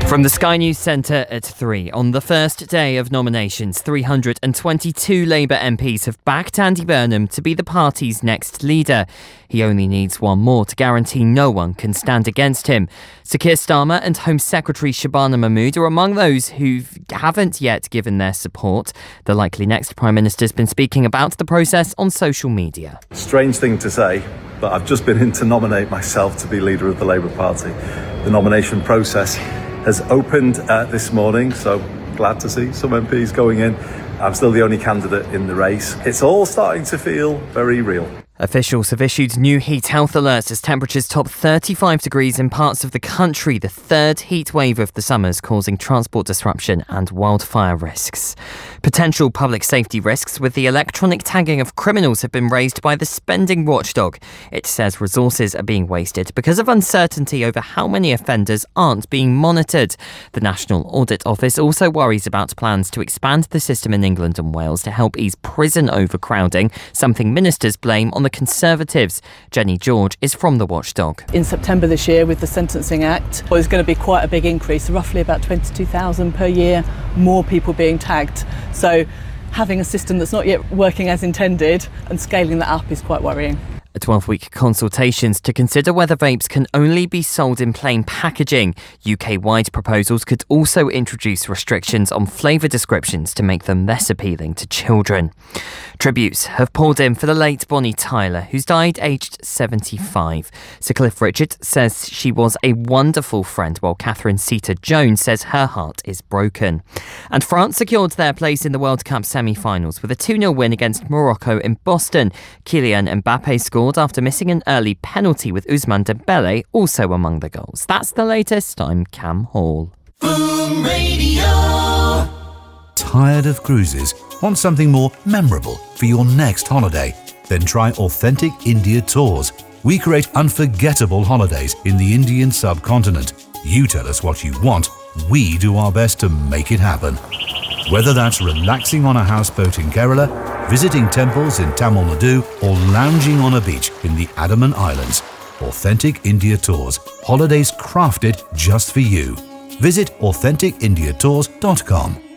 From the Sky News Centre at 3. On the first day of nominations, 322 Labour MPs have backed Andy Burnham to be the party's next leader. He only needs one more to guarantee no one can stand against him. Sir Keir Starmer and Home Secretary Shabana Mahmood are among those who haven't yet given their support. The likely next Prime Minister's been speaking about the process on social media. Strange thing to say, but I've just been in to nominate myself to be leader of the Labour Party. The nomination process has opened this morning, so glad to see some MPs going in. I'm still the only candidate in the race. It's all starting to feel very real. Officials have issued new heat health alerts as temperatures top 35 degrees in parts of the country. The third heat wave of the summer is causing transport disruption and wildfire risks. Potential public safety risks with the electronic tagging of criminals have been raised by the spending watchdog. It says resources are being wasted because of uncertainty over how many offenders aren't being monitored. The National Audit Office also worries about plans to expand the system in England and Wales to help ease prison overcrowding, something ministers blame on the Conservatives. Jenny George is from the watchdog. In September this year, with the Sentencing Act, there's going to be quite a big increase, roughly about 22,000 per year, more people being tagged. So having a system that's not yet working as intended and scaling that up is quite worrying. A 12-week consultations to consider whether vapes can only be sold in plain packaging. UK-wide proposals could also introduce restrictions on flavour descriptions to make them less appealing to children. Tributes have poured in for the late Bonnie Tyler, who's died aged 75. Sir Cliff Richard says she was a wonderful friend, while Catherine Zeta-Jones says her heart is broken. And France secured their place in the World Cup semi-finals with a 2-0 win against Morocco in Boston. Kylian Mbappe scored after missing an early penalty, with Ousmane Dembele also among the goals. That's the latest. I'm Cam Hall. Boom Radio. Tired of cruises? Want something more memorable for your next holiday? Then try Authentic India Tours. We create unforgettable holidays in the Indian subcontinent. You tell us what you want, we do our best to make it happen. Whether that's relaxing on a houseboat in Kerala, visiting temples in Tamil Nadu, or lounging on a beach in the Andaman Islands, Authentic India Tours. Holidays crafted just for you. Visit AuthenticIndiaTours.com.